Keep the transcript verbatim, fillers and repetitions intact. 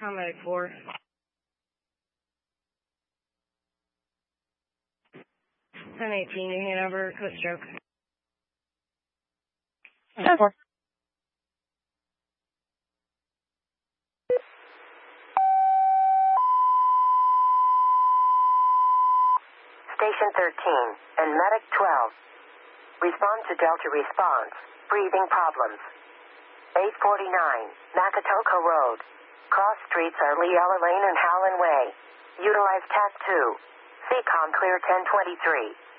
Combat four. ten eighteen, New Hanover, code stroke. ten four. Station thirteen and Medic twelve. Respond to Delta response. Breathing problems. eight forty-nine, Nakatoka Road. Cross streets are Leela Lane and Howland Way. Utilize T A C two. C COM clear ten twenty-three.